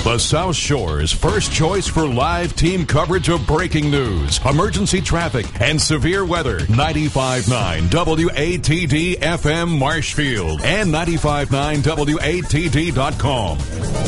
The South Shore's first choice for live team coverage of breaking news, emergency traffic, and severe weather. 95.9 WATD FM Marshfield and 95.9 WATD.com.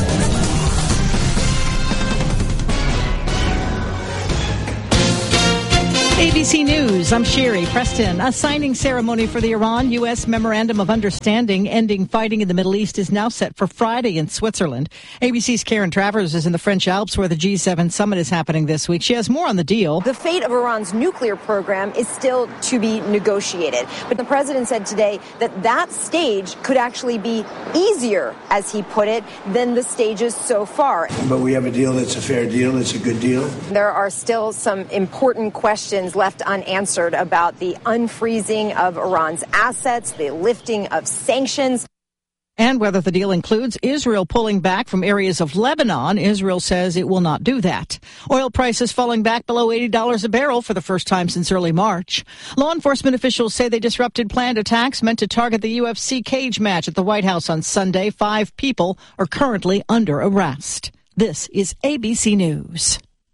ABC News, I'm Sherry Preston. A signing ceremony for the Iran-U.S. Memorandum of Understanding ending fighting in the Middle East is now set for Friday in Switzerland. ABC's Karen Travers is in the French Alps where the G7 summit is happening this week. She has more on the deal. The fate of Iran's nuclear program is still to be negotiated. But the president said today that that stage could actually be easier, as he put it, than the stages so far. But we have a deal that's a fair deal. It's a good deal. There are still some important questions left unanswered about the unfreezing of Iran's assets, the lifting of sanctions. And whether the deal includes Israel pulling back from areas of Lebanon. Israel says it will not do that. Oil prices falling back below $80 a barrel for the first time since early March. Law enforcement officials say they disrupted planned attacks meant to target the UFC cage match at the White House on Sunday. 5 people are currently under arrest. This is ABC News.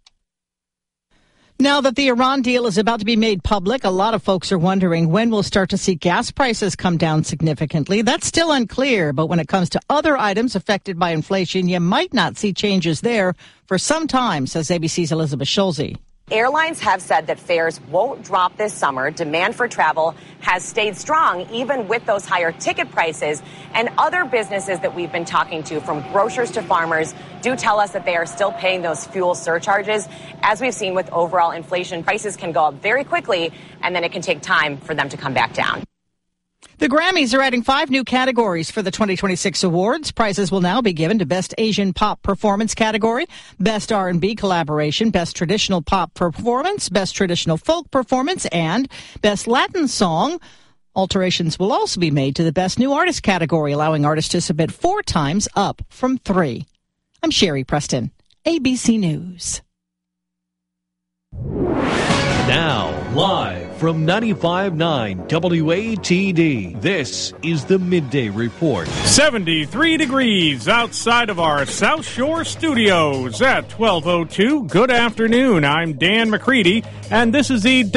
Now that the Iran deal is about to be made public, a lot of folks are wondering when we'll start to see gas prices come down significantly. That's still unclear, but when it comes to other items affected by inflation, you might not see changes there for some time, says ABC's Elizabeth Schulze. Airlines have said that fares won't drop this summer. Demand for travel has stayed strong, even with those higher ticket prices. And other businesses that we've been talking to, from grocers to farmers, do tell us that they are still paying those fuel surcharges. As we've seen with overall inflation, prices can go up very quickly, and then it can take time for them to come back down. The Grammys are adding 5 new categories for the 2026 awards. Prizes will now be given to Best Asian Pop Performance category, Best R&B Collaboration, Best Traditional Pop Performance, Best Traditional Folk Performance, and Best Latin Song. Alterations will also be made to the Best New Artist category, allowing artists to submit 4 times, up from 3. I'm Sherry Preston, ABC News. Now, live from 95.9 WATD, this is the Midday Report. 73 degrees outside of our South Shore studios at 12:02. Good afternoon. I'm Dan McCready, and this is the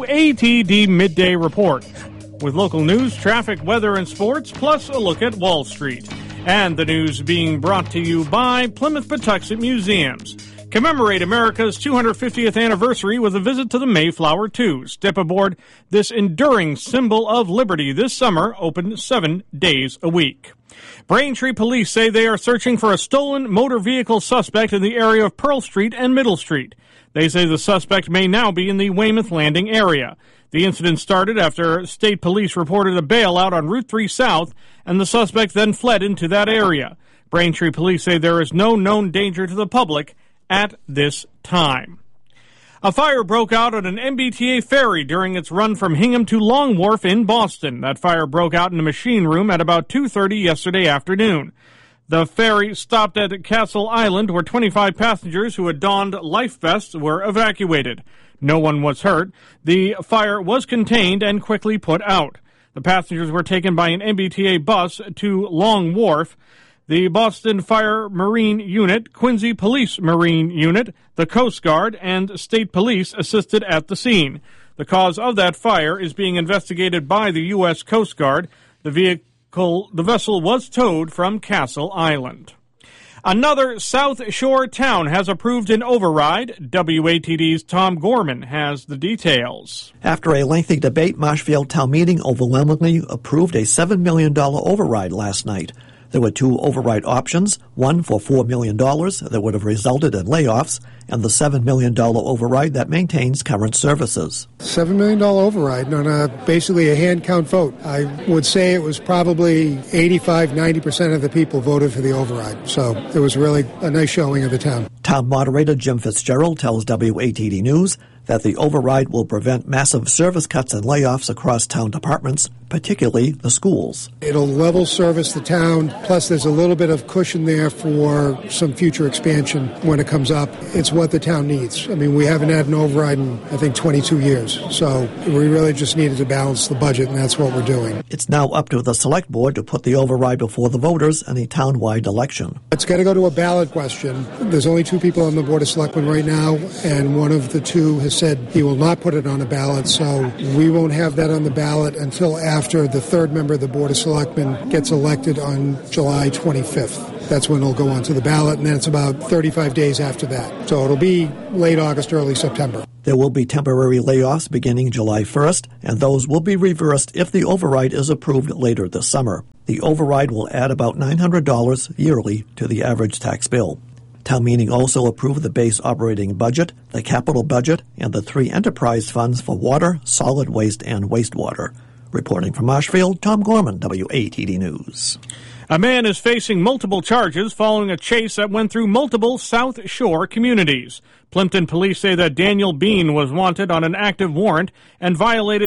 WATD Midday Report, with local news, traffic, weather, and sports, plus a look at Wall Street. And the news being brought to you by Plymouth Patuxent Museums. Commemorate America's 250th anniversary with a visit to the Mayflower 2. Step aboard this enduring symbol of liberty this summer, open 7 days a week. Braintree police say they are searching for a stolen motor vehicle suspect in the area of Pearl Street and Middle Street. They say the suspect may now be in the Weymouth Landing area. The incident started after state police reported a bailout on Route 3 South, and the suspect then fled into that area. Braintree police say there is no known danger to the public at this time. A fire broke out on an MBTA ferry during its run from Hingham to Long Wharf in Boston. That fire broke out in a machine room at about 2:30 yesterday afternoon. The ferry stopped at Castle Island, where 25 passengers who had donned life vests were evacuated. No one was hurt. The fire was contained and quickly put out. The passengers were taken by an MBTA bus to Long Wharf. The Boston Fire Marine Unit, Quincy Police Marine Unit, the Coast Guard, and State Police assisted at the scene. The cause of that fire is being investigated by the U.S. Coast Guard. The vessel was towed from Castle Island. Another South Shore town has approved an override. WATD's Tom Gorman has the details. After a lengthy debate, Marshfield Town Meeting overwhelmingly approved a $7 million override last night. There were 2 override options, one for $4 million that would have resulted in layoffs, and the $7 million override that maintains current services. $7 million override on basically a hand count vote. I would say it was probably 85-90% of the people voted for the override. So it was really a nice showing of the town. Town moderator Jim Fitzgerald tells WATD News that the override will prevent massive service cuts and layoffs across town departments, particularly the schools. It'll level service the town, plus there's a little bit of cushion there for some future expansion when it comes up. It's what the town needs. I mean, we haven't had an override in, I think, 22 years. So we really just needed to balance the budget, and that's what we're doing. It's now up to the Select Board to put the override before the voters in a town-wide election. It's got to go to a ballot question. There's only 2 people on the Board of Selectmen right now, and one of the 2 has said he will not put it on a ballot, so we won't have that on the ballot until after the 3rd member of the Board of Selectmen gets elected on July 25th. That's when it'll go onto the ballot, and then it's about 35 days after that. So it'll be late August, early September. There will be temporary layoffs beginning July 1st, and those will be reversed if the override is approved later this summer. The override will add about $900 yearly to the average tax bill. Town meeting also approved the base operating budget, the capital budget, and the 3 enterprise funds for water, solid waste, and wastewater. Reporting from Marshfield, Tom Gorman, WATD News. A man is facing multiple charges following a chase that went through multiple South Shore communities. Plimpton police say that Daniel Bean was wanted on an active warrant and violated